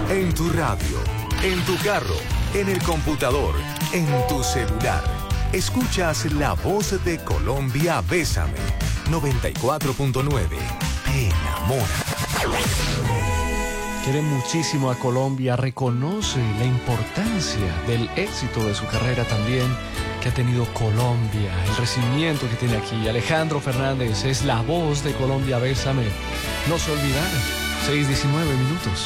en tu radio, en tu carro, en el computador, en tu celular. Escuchas La Voz de Colombia, Bésame. 94.9. Te enamora. Quiere muchísimo a Colombia, reconoce la importancia del éxito de su carrera también que ha tenido Colombia, el recibimiento que tiene aquí. Alejandro Fernández es La Voz de Colombia, Bésame. No se olvidaron, 6:19 minutos.